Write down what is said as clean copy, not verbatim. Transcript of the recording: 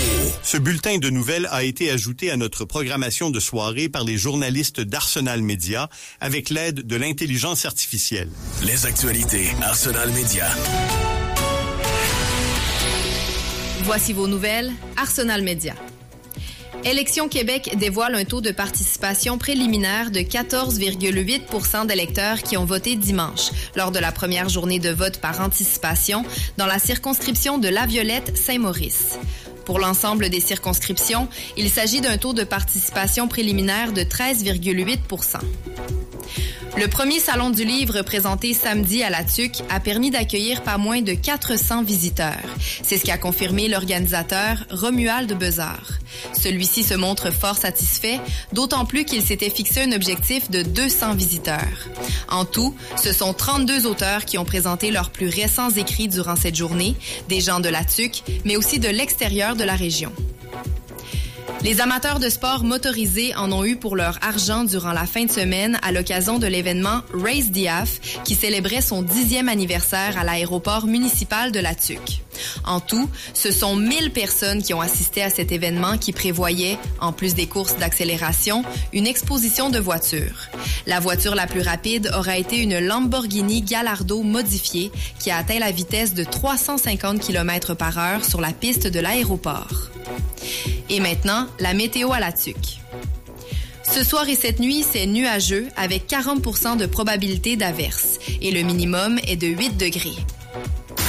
Ce bulletin de nouvelles a été ajouté à notre programmation de soirée par les journalistes d'Arsenal Média avec l'aide de l'intelligence artificielle. Les actualités Arsenal Média. Voici vos nouvelles, Arsenal Média. Élections Québec dévoile un taux de participation préliminaire de 14,8 % d'électeurs qui ont voté dimanche, lors de la première journée de vote par anticipation dans la circonscription de La Violette-Saint-Maurice. Pour l'ensemble des circonscriptions, il s'agit d'un taux de participation préliminaire de 13,8 %. Le premier salon du livre présenté samedi à la TUQ a permis d'accueillir pas moins de 400 visiteurs. C'est ce qu'a confirmé l'organisateur Romuald Bezard. Celui-ci se montre fort satisfait, d'autant plus qu'il s'était fixé un objectif de 200 visiteurs. En tout, ce sont 32 auteurs qui ont présenté leurs plus récents écrits durant cette journée, des gens de la TUQ, mais aussi de l'extérieur de la région. Les amateurs de sport motorisés en ont eu pour leur argent durant la fin de semaine à l'occasion de l'événement Race Diaf qui célébrait son 10e anniversaire à l'aéroport municipal de la TUQ. En tout, ce sont 1000 personnes qui ont assisté à cet événement qui prévoyait, en plus des courses d'accélération, une exposition de voitures. La voiture la plus rapide aura été une Lamborghini Gallardo modifiée qui a atteint la vitesse de 350 km/h sur la piste de l'aéroport. Et maintenant, la météo à la TUQ. Ce soir et cette nuit, c'est nuageux avec 40 % de probabilité d'averse et le minimum est de 8 degrés.